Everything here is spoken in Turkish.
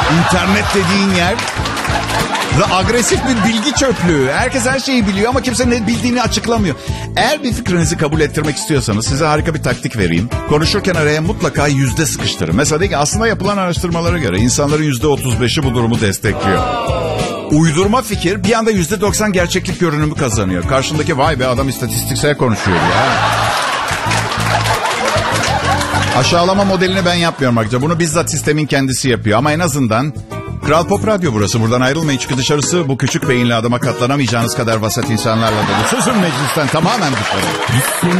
İnternet dediğin yer agresif bir bilgi çöplüğü. Herkes her şeyi biliyor ama kimse ne bildiğini açıklamıyor. Eğer bir fikrinizi kabul ettirmek istiyorsanız size harika bir taktik vereyim. Konuşurken araya mutlaka yüzde sıkıştırın. Mesela de ki aslında yapılan araştırmalara göre insanların %35'i bu durumu destekliyor. Uydurma fikir bir anda %90 gerçeklik görünümü kazanıyor. Karşındaki vay be adam istatistiksel konuşuyor ya. Aşağılama modelini ben yapmıyorum arkadaşlar. Bunu bizzat sistemin kendisi yapıyor. Ama en azından Kral Pop Radyo burası. Buradan ayrılmayın çünkü dışarısı bu küçük beyinli adama katlanamayacağınız kadar vasat insanlarla dolu. Susun meclisten tamamen dışarı.